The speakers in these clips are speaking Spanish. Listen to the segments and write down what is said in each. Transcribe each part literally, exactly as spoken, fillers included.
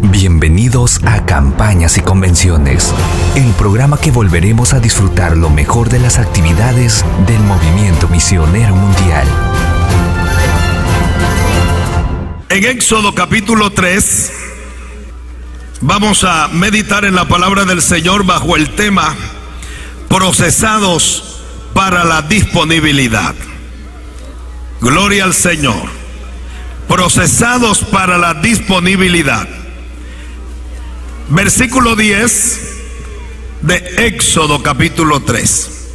Bienvenidos a Campañas y Convenciones, el programa que volveremos a disfrutar lo mejor de las actividades del Movimiento Misionero Mundial. En Éxodo capítulo tres, vamos a meditar en la palabra del Señor bajo el tema procesados para la disponibilidad. Gloria al Señor. Procesados para la disponibilidad. Versículo diez de Éxodo capítulo tres.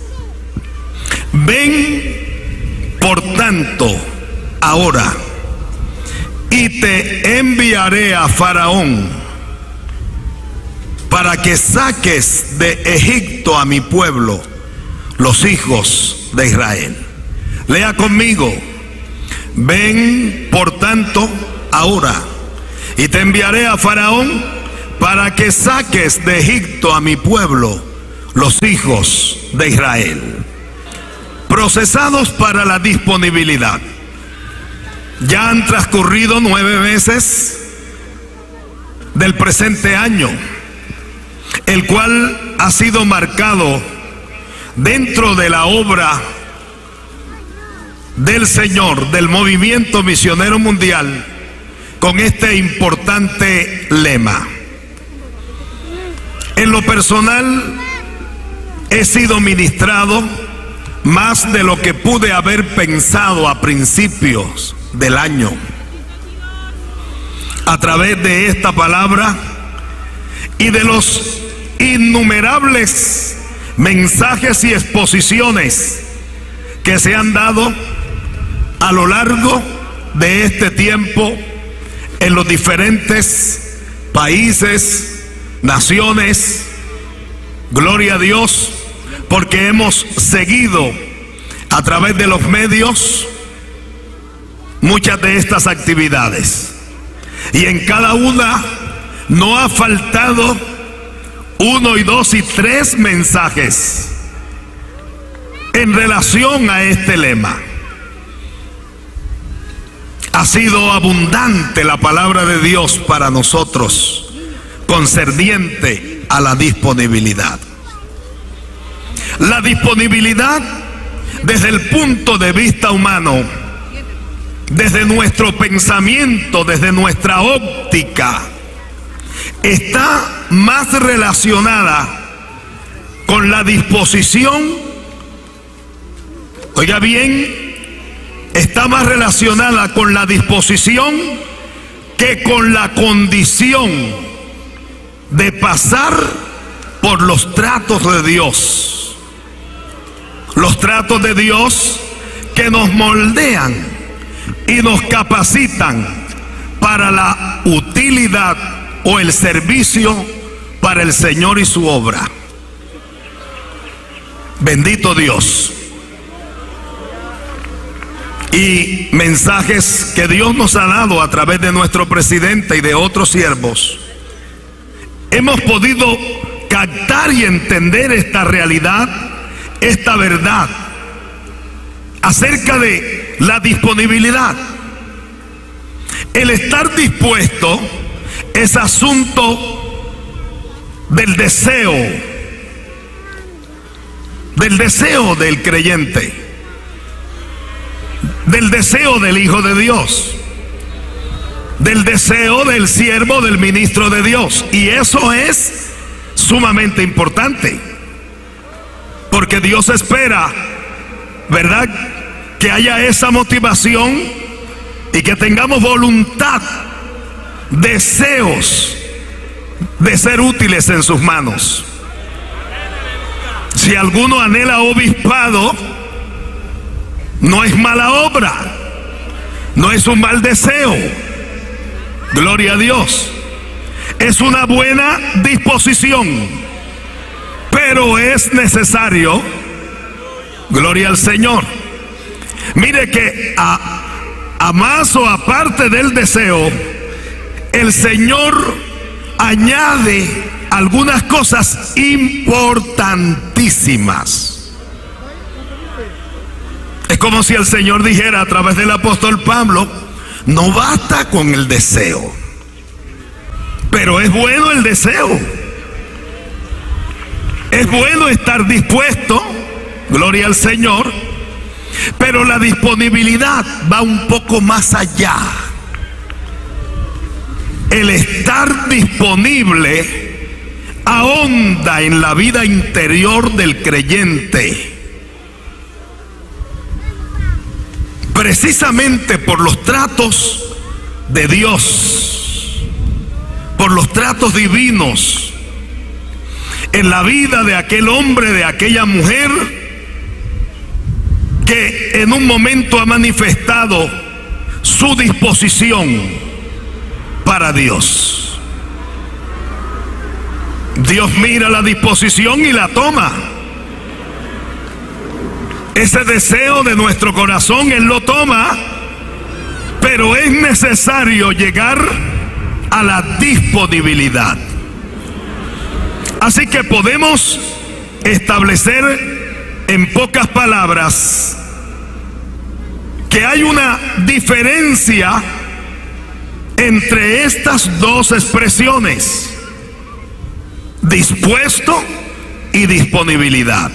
Ven, por tanto, ahora, y te enviaré a Faraón para que saques de Egipto a mi pueblo, los hijos de Israel. Lea conmigo. Ven, por tanto, ahora, y te enviaré a Faraón para que saques de Egipto a mi pueblo, los hijos de Israel. Procesados para la disponibilidad. Ya han transcurrido nueve meses del presente año, el cual ha sido marcado dentro de la obra del Señor, del Movimiento Misionero Mundial, con este importante lema. En lo personal, he sido ministrado más de lo que pude haber pensado a principios del año. A través de esta palabra y de los innumerables mensajes y exposiciones que se han dado a lo largo de este tiempo en los diferentes países, naciones. Gloria a Dios, porque hemos seguido a través de los medios muchas de estas actividades, y en cada una no ha faltado uno y dos y tres mensajes en relación a este lema. Ha sido abundante la palabra de Dios para nosotros concerniente a la disponibilidad. La disponibilidad desde el punto de vista humano, desde nuestro pensamiento, desde nuestra óptica, está más relacionada con la disposición, oiga bien, está más relacionada con la disposición que con la condición de pasar por los tratos de Dios. Los tratos de Dios que nos moldean y nos capacitan para la utilidad o el servicio para el Señor y su obra. Bendito Dios. Y mensajes que Dios nos ha dado a través de nuestro presidente y de otros siervos, hemos podido captar y entender esta realidad, esta verdad acerca de la disponibilidad. El estar dispuesto es asunto del deseo, del deseo del creyente, del deseo del Hijo de Dios, del deseo del siervo, del ministro de Dios. Y eso es sumamente importante, porque Dios espera, ¿verdad?, que haya esa motivación y que tengamos voluntad, deseos de ser útiles en sus manos. Si alguno anhela obispado, no es mala obra, no es un mal deseo. Gloria a Dios. Es una buena disposición, pero es necesario, gloria al Señor. Mire que a, a más o aparte del deseo, el Señor añade algunas cosas importantísimas. Es como si el Señor dijera a través del apóstol Pablo: no basta con el deseo, Pero es bueno el deseo. Es bueno estar dispuesto, gloria al Señor, pero la disponibilidad va un poco más allá. El estar disponible ahonda en la vida interior del creyente. Precisamente por los tratos de Dios, por los tratos divinos en la vida de aquel hombre, de aquella mujer que en un momento ha manifestado su disposición para Dios. Dios mira la disposición y la toma. Ese deseo de nuestro corazón Él lo toma, pero es necesario llegar a la disponibilidad. Así que podemos establecer en pocas palabras que hay una diferencia entre estas dos expresiones: dispuesto y disponibilidad.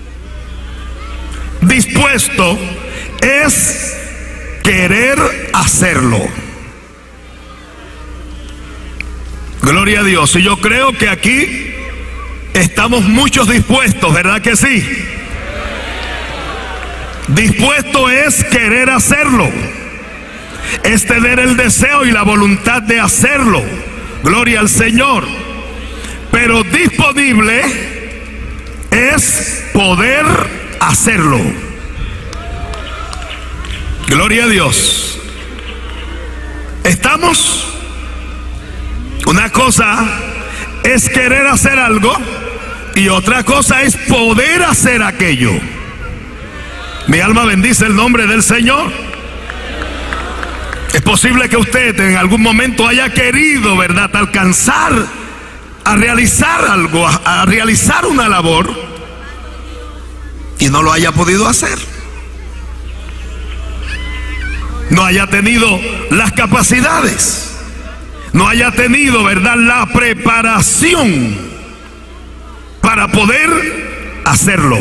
Dispuesto es querer hacerlo. Gloria a Dios. Y yo creo que aquí estamos muchos dispuestos, ¿verdad que sí? Dispuesto es querer hacerlo, es tener el deseo y la voluntad de hacerlo. Gloria al Señor. Pero disponible es poder hacerlo. Gloria a Dios. ¿Estamos? Una cosa es querer hacer algo y otra cosa es poder hacer aquello. Mi alma bendice el nombre del Señor. Es posible que usted en algún momento haya querido, ¿verdad?, alcanzar a realizar algo, a, a realizar una labor, y no lo haya podido hacer. No haya tenido las capacidades, no haya tenido, ¿verdad?, la preparación para poder hacerlo.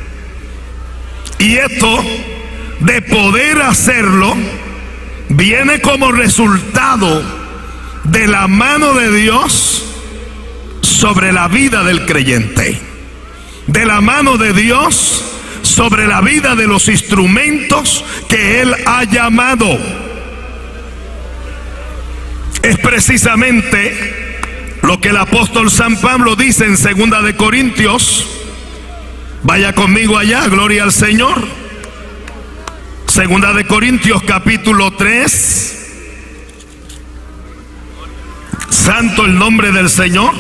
Y esto de poder hacerlo viene como resultado de la mano de Dios sobre la vida del creyente, de la mano de Dios sobre la vida de los instrumentos que Él ha llamado. Es precisamente lo que el apóstol San Pablo dice en segunda de Corintios. Vaya conmigo allá, gloria al Señor. Segunda de Corintios capítulo tres. Santo el nombre del Señor.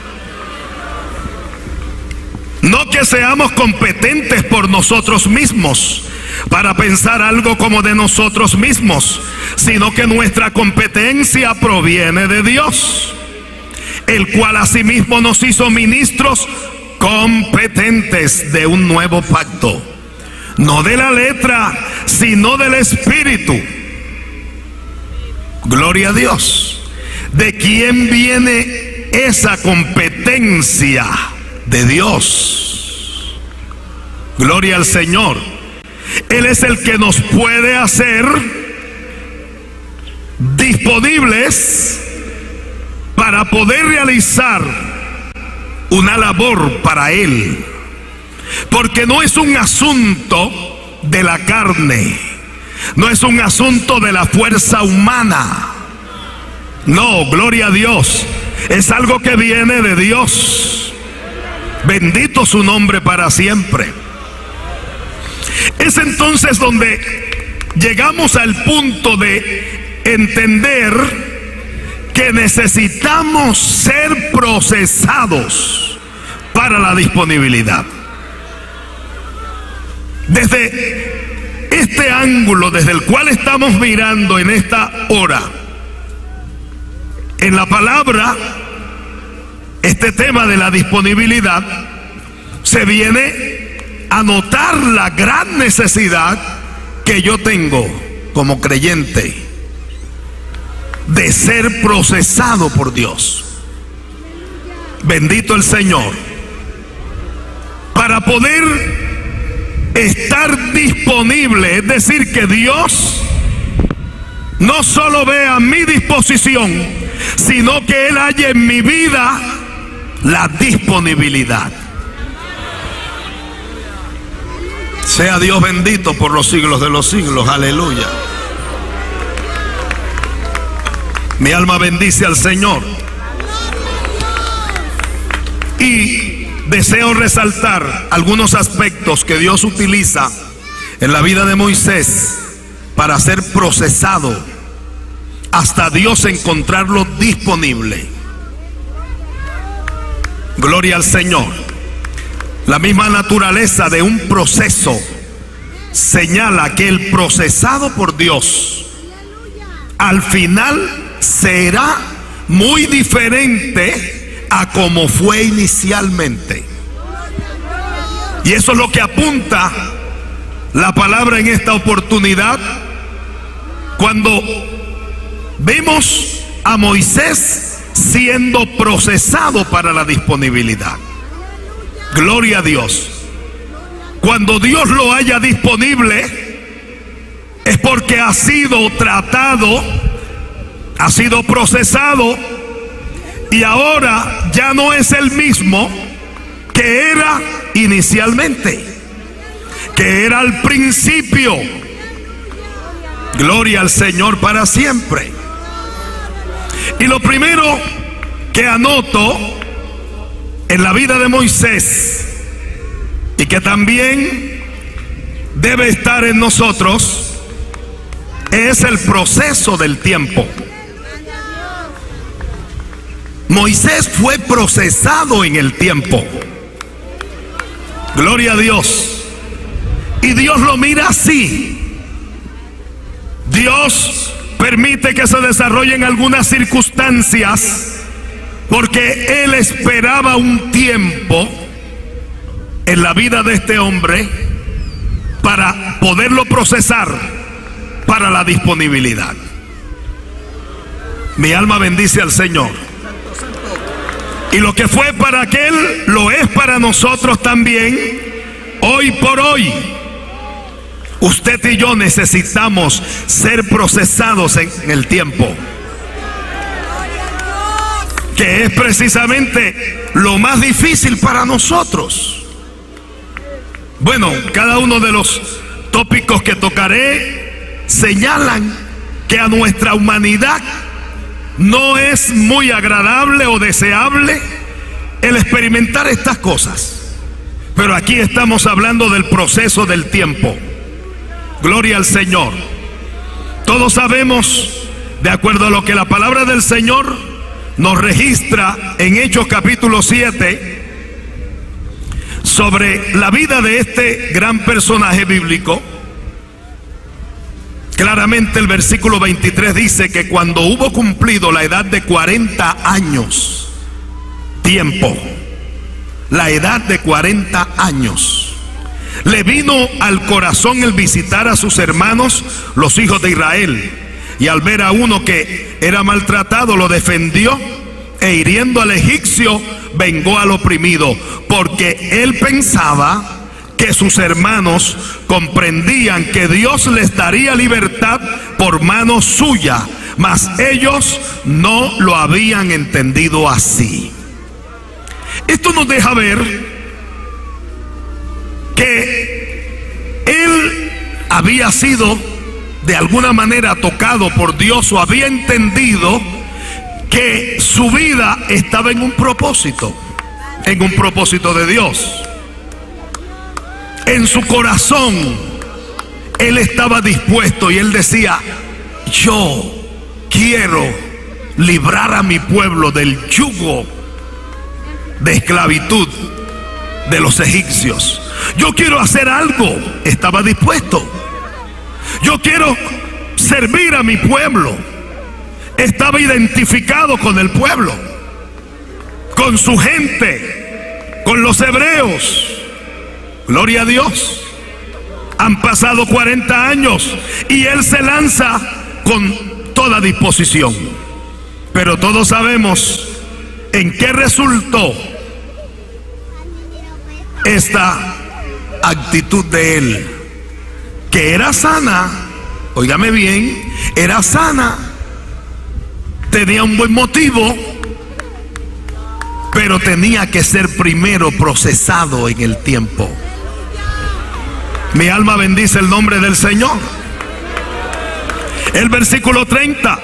No que seamos competentes por nosotros mismos para pensar algo como de nosotros mismos, sino que nuestra competencia proviene de Dios, el cual asimismo nos hizo ministros competentes de un nuevo pacto, no de la letra, sino del espíritu. Gloria a Dios. ¿De quién viene esa competencia? De Dios. Gloria al Señor. Él es el que nos puede hacer disponibles para poder realizar una labor para Él, porque no es un asunto de la carne, no es un asunto de la fuerza humana. No, gloria a Dios, es algo que viene de Dios. Bendito su nombre para siempre. Es entonces donde llegamos al punto de entender que necesitamos ser procesados para la disponibilidad. Desde este ángulo, desde el cual estamos mirando en esta hora, en la palabra, este tema de la disponibilidad, se viene a notar la gran necesidad que yo tengo como creyente de ser procesado por Dios. Bendito el Señor. Para poder estar disponible, es decir, que Dios no solo vea mi disposición, sino que Él haya en mi vida la disponibilidad. Sea Dios bendito por los siglos de los siglos. Aleluya. Mi alma bendice al Señor. Y deseo resaltar algunos aspectos que Dios utiliza en la vida de Moisés para ser procesado hasta Dios encontrarlo disponible. Gloria al Señor. La misma naturaleza de un proceso señala que el procesado por Dios al final será muy diferente a como fue inicialmente. Y eso es lo que apunta la palabra en esta oportunidad cuando vemos a Moisés siendo procesado para la disponibilidad. Gloria a Dios. Cuando Dios lo haya disponible es porque ha sido tratado, ha sido procesado y ahora ya no es el mismo que era inicialmente, que era al principio. Gloria al Señor para siempre. Y lo primero que anoto en la vida de Moisés y que también debe estar en nosotros es el proceso del tiempo. Moisés fue procesado en el tiempo. Gloria a Dios. Y Dios lo mira así. Dios permite que se desarrollen algunas circunstancias porque Él esperaba un tiempo en la vida de este hombre para poderlo procesar para la disponibilidad. Mi alma bendice al Señor. Y lo que fue para aquel, lo es para nosotros también, hoy por hoy. Usted y yo necesitamos ser procesados en el tiempo, que es precisamente lo más difícil para nosotros. Bueno, cada uno de los tópicos que tocaré señalan que a nuestra humanidad no es muy agradable o deseable el experimentar estas cosas. Pero aquí estamos hablando del proceso del tiempo. Gloria al Señor. Todos sabemos, de acuerdo a lo que la palabra del Señor nos registra en Hechos capítulo siete, sobre la vida de este gran personaje bíblico. Claramente el versículo veintitrés dice que cuando hubo cumplido la edad de cuarenta años, tiempo, la edad de cuarenta años, le vino al corazón el visitar a sus hermanos, los hijos de Israel, y al ver a uno que era maltratado, lo defendió, e hiriendo al egipcio, vengó al oprimido, porque él pensaba que sus hermanos comprendían que Dios les daría libertad por mano suya, mas ellos no lo habían entendido así. Esto nos deja ver que él había sido de alguna manera tocado por Dios, o había entendido que su vida estaba en un propósito, en un propósito de Dios. En su corazón él estaba dispuesto y él decía: yo quiero librar a mi pueblo del yugo de esclavitud de los egipcios. Yo quiero hacer algo. Estaba dispuesto. Yo quiero servir a mi pueblo. Estaba identificado con el pueblo, con su gente, con los hebreos. Gloria a Dios. Han pasado cuarenta años y él se lanza con toda disposición. Pero todos sabemos en qué resultó esta actitud de él, que era sana. Óigame bien, era sana, tenía un buen motivo, pero tenía que ser primero procesado en el tiempo. Mi alma bendice el nombre del Señor. El versículo treinta.